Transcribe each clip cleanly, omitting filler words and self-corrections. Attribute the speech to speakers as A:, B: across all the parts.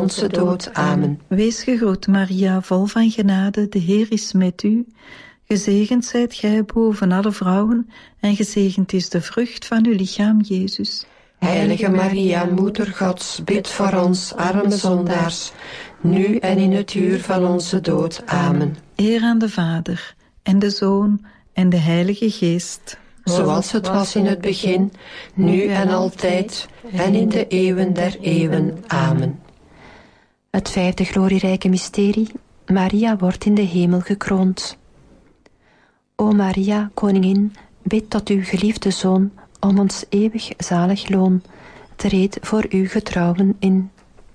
A: onze dood. Amen.
B: Wees gegroet, Maria, vol van genade, de Heer is met u. Gezegend zijt gij boven alle vrouwen, en gezegend is de vrucht van uw lichaam, Jezus.
A: Heilige Maria, Moeder Gods, bid voor ons, arme zondaars, nu en in het uur van onze dood. Amen.
B: Eer aan de Vader, en de Zoon, en de Heilige Geest.
A: Zoals het was in het begin, nu en altijd, en in de eeuwen der eeuwen. Amen.
C: Het vijfde glorierijke mysterie. Maria wordt in de hemel gekroond. O Maria, koningin, bid tot uw geliefde Zoon om ons eeuwig zalig loon. Treed voor uw getrouwen in.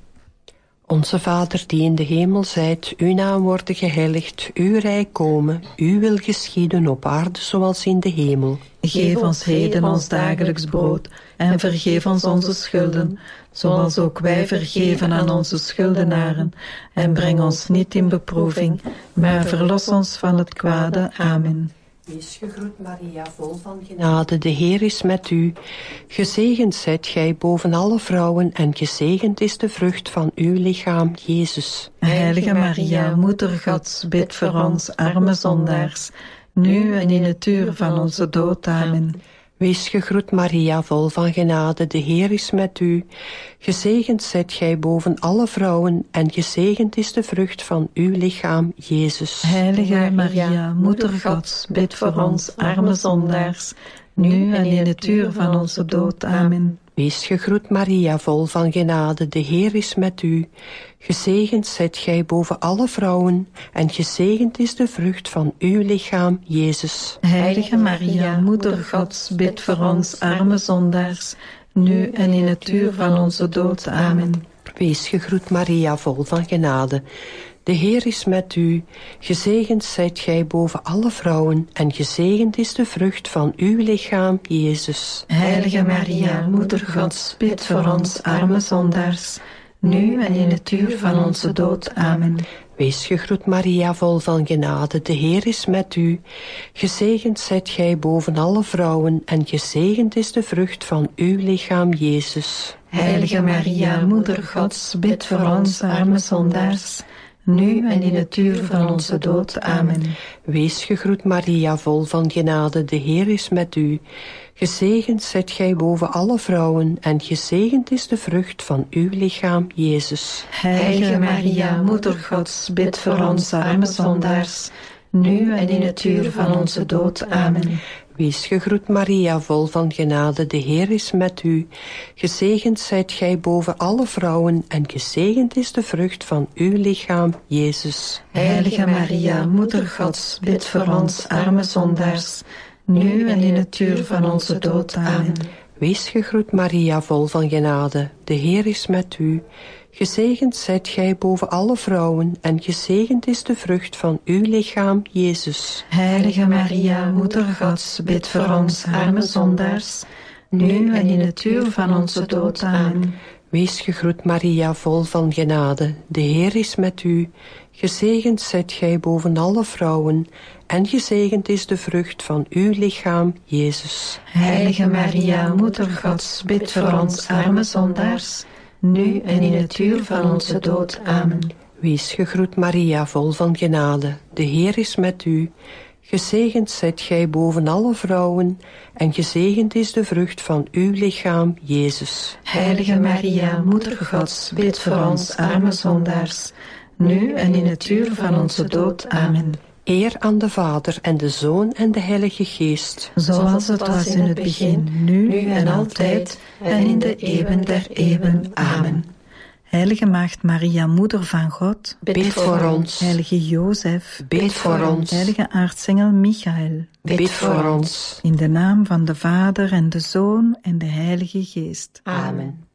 A: Onze Vader die in de hemel zijt, uw naam worden geheiligd, uw rijk komen, uw wil geschieden op aarde zoals in de hemel.
B: Geef ons heden ons dagelijks brood, en vergeef ons onze schulden, zoals ook wij vergeven aan onze schuldenaren. En breng ons niet in beproeving, maar verlos ons van het kwade. Amen.
A: Wees gegroet, Maria, vol van genade, de Heer is met u. Gezegend zijt gij boven alle vrouwen, en gezegend is de vrucht van uw lichaam, Jezus.
B: Heilige Maria, Moeder Gods, bid voor ons, arme zondaars, nu en in het uur van onze dood. Amen.
A: Wees gegroet, Maria, vol van genade, de Heer is met u. Gezegend zijt gij boven alle vrouwen, en gezegend is de vrucht van uw lichaam, Jezus.
B: Heilige Maria, Moeder Gods, bid voor ons, arme zondaars, nu en in het uur van onze dood. Amen.
A: Wees gegroet, Maria, vol van genade, de Heer is met u. Gezegend zijt gij boven alle vrouwen, en gezegend is de vrucht van uw lichaam, Jezus.
B: Heilige Maria, Moeder Gods, bid voor ons, arme zondaars, nu en in het uur van onze dood. Amen.
A: Wees gegroet, Maria, vol van genade. De Heer is met u. Gezegend zijt gij boven alle vrouwen, en gezegend is de vrucht van uw lichaam, Jezus.
B: Heilige Maria, Moeder Gods, bid voor ons, arme zondaars, nu en in het uur van onze dood. Amen.
A: Wees gegroet, Maria, vol van genade, de Heer is met u. Gezegend zijt gij boven alle vrouwen, en gezegend is de vrucht van uw lichaam, Jezus.
B: Heilige Maria, Moeder Gods, bid voor ons, arme zondaars, nu en in het uur van onze dood. Amen.
A: Wees gegroet, Maria, vol van genade, de Heer is met u. Gezegend zijt gij boven alle vrouwen, en gezegend is de vrucht van uw lichaam, Jezus.
B: Heilige Maria, Moeder Gods, bid voor ons, arme zondaars, nu en in het uur van onze dood. Amen.
A: Wees gegroet, Maria, vol van genade, de Heer is met u. Gezegend zijt gij boven alle vrouwen, en gezegend is de vrucht van uw lichaam, Jezus.
B: Heilige Maria, Moeder Gods, bid voor ons, arme zondaars, nu en in het uur van onze dood. Amen.
A: Wees gegroet, Maria, vol van genade, de Heer is met u. Gezegend zijt gij boven alle vrouwen, en gezegend is de vrucht van uw lichaam, Jezus.
B: Heilige Maria, Moeder Gods, bid voor ons, arme zondaars, nu en in het uur van onze dood. Amen.
A: Wees gegroet, Maria, vol van genade, de Heer is met u. Gezegend zijt gij boven alle vrouwen, en gezegend is de vrucht van uw lichaam, Jezus.
B: Heilige Maria, Moeder Gods, bid voor ons, arme zondaars, nu en in het uur van onze dood. Amen.
A: Wees gegroet, Maria, vol van genade, de Heer is met u. Gezegend zijt gij boven alle vrouwen, en gezegend is de vrucht van uw lichaam, Jezus.
B: Heilige Maria, Moeder Gods, bid voor ons, arme zondaars, nu en in het uur van onze dood. Amen.
A: Eer aan de Vader en de Zoon en de Heilige Geest.
B: Zoals het was in het begin, nu en altijd, en in de eeuwen der eeuwen. Amen. Heilige Maagd Maria, Moeder van God,
A: bid voor ons.
B: Heilige Jozef,
A: bid voor ons.
B: Heilige aartsengel Michael,
A: bid voor ons.
B: In de naam van de Vader en de Zoon en de Heilige Geest.
A: Amen.